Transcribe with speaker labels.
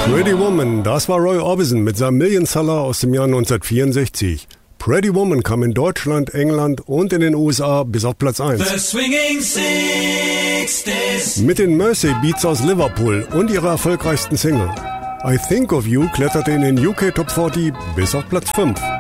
Speaker 1: Pretty Woman, das war Roy Orbison mit seinem Million-Seller aus dem Jahr 1964. Pretty Woman kam in Deutschland, England und in den USA bis auf Platz 1.
Speaker 2: The Swinging Sixties.
Speaker 1: Mit den Mersey Beats aus Liverpool und ihrer erfolgreichsten Single I Think of You kletterte in den UK Top 40 bis auf Platz 5.